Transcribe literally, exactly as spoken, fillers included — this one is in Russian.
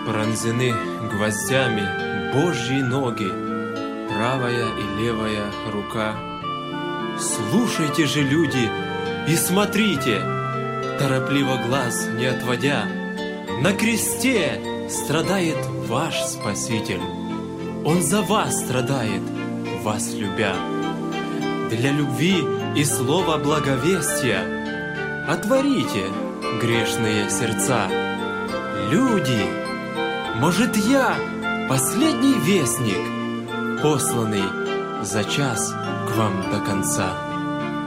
Пронзены гвоздями Божьи ноги, правая и левая рука. Слушайте же, люди, и смотрите, торопливо глаз не отводя. На кресте страдает ваш Спаситель. Он за вас страдает, вас любя. Для любви и слова благовестия отворите грешные сердца. Люди, может, я последний вестник, посланный за час к вам до конца.